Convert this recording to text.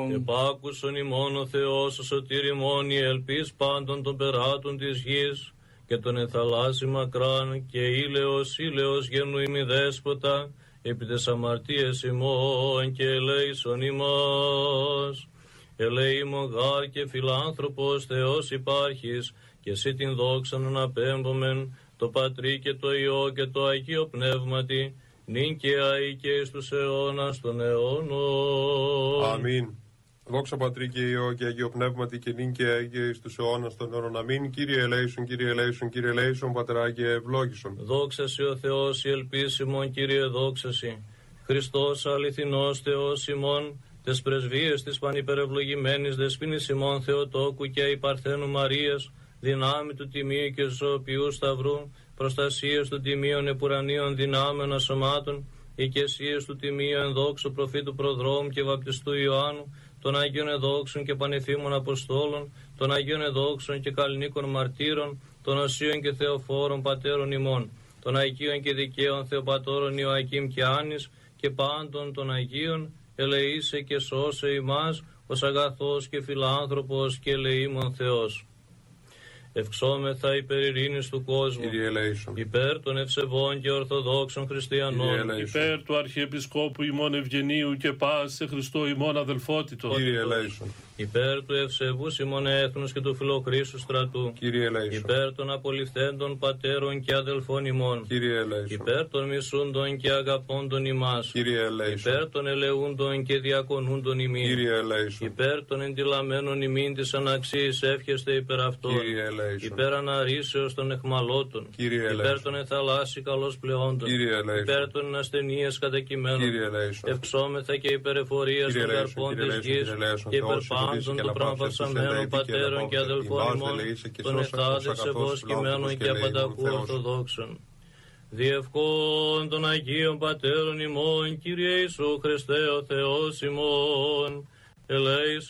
Επάκουσον ημών ο Θεός ο σωτήρ ημών, η ελπίς πάντων των περάτων της γης, και τον εθαλάσσι μακράν, και ήλαιος γεννού ημι δέσποτα, επί τες αμαρτίες ημών, και ελέησον ημάς. Ελέημον γάρ και φιλάνθρωπος Θεός υπάρχεις, και εσύ την δόξαν αναπέμπομεν, το Πατρί και το Υιό και το Αγίο Πνεύματι, νυν και αεί και εις τους αιώνας των αιώνων. Αμήν. Δόξα Πατρί και Υιό και Αγίο Πνεύματι, και νυν και αεί και εις τους αιώνας των αιώνων. Αμήν. Κύριε ελέησον, Κύριε ελέησον, Κύριε ελέησον, Πατρά και ευλόγησον. Δόξα σοι ο Θεός, η ελπίσιμον, Κύριε δόξα σοι. Χριστός αληθινός Θεός ημών, τες πρεσβείες της πανυπερευλογημένης δεσποίνης ημών Θεοτόκου και η Παρθένου Μαρίας, δυνάμει του τιμίου και ζωοποιού σταυρού, προστασίες του τιμίων επουρανίων δυνάμεων ασωμάτων, οικεσίες του τιμίου ενδόξου προφήτου προδρόμου και βαπτιστού Ιωάννου, των Αγίων Εδόξων και Πανεφήμων Αποστόλων, των Αγίων Εδόξων και Καλλινίκων Μαρτύρων, των Οσίων και Θεοφόρων Πατέρων ημών, των Αγίων και Δικαίων Θεοπατώρων Ιωακήμ και Άννης, και πάντων των Αγίων, ελεήσε και σώσε ημάς, ως αγαθός και φιλάνθρωπος και ελεήμων Θεός. Ευξόμεθα υπέρ ειρήνης του κόσμου, υπέρ των ευσεβών και ορθοδόξων χριστιανών, υπέρ του Αρχιεπισκόπου ημών Ευγενίου και πας σε Χριστό ημών αδελφότητο, υπέρ του ευσεβούς ημών έθνους και του φιλοχρήστου στρατού, υπέρ των απολυθέντων πατέρων και αδελφών ημών, υπέρ των μισούντων και αγαπώντων ημάς, υπέρ των ελεούντων και διακονούντων ημίν, υπέρ των εντυλαμένων ημίν της αναξίας εύχεστε υπέρ αυτών, υπέρ αναρρήσεως των εχμαλώτων, υπέρ των εθαλάσσι καλώς πλεόντων, υπέρ των ασθενείες κατοικημένων, ευξόμεθα και υπέρ εφορίας των καρπών της γης, και υπέρ πάντων των πραγμαπαυσαμένων πατέρων και αδελφών ημών, των εθάδες ευόσκημένων και απανταχού ορθοδόξων. Διευκόν των Αγίων Πατέρων ημών, Κύριε Ιησού Χριστέ ο Θεός ημών, ελέησον